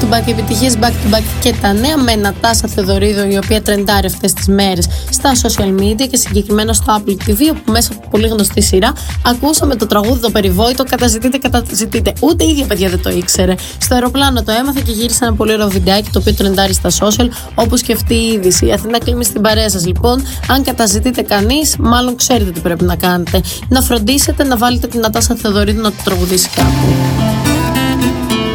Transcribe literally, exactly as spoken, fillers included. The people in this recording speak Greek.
to back, επιτυχίες back to back και τα νέα με Νατάσα Θεοδωρίδου, η οποία τρεντάρει αυτές τις μέρες στα social media και συγκεκριμένα στο Apple τι βι, όπου μέσα από πολύ γνωστή σειρά ακούσαμε το τραγούδι το περιβόητο «Καταζητείτε, καταζητείτε». Ούτε η ίδια παιδιά δεν το ήξερε. Στο αεροπλάνο το έμαθε και γύρισε ένα πολύ ωραίο βιντεάκι το οποίο τρεντάρει στα social, όπως και αυτή η είδηση. Η Αθηνά κλείνει στην παρέα σας λοιπόν. Αν καταζητείτε κανείς, μάλλον ξέρετε τι πρέπει να κάνετε. Να φροντίσετε να βάλετε την Νατάσα Θεοδωρίδου να το τραγουδήσει κάπου.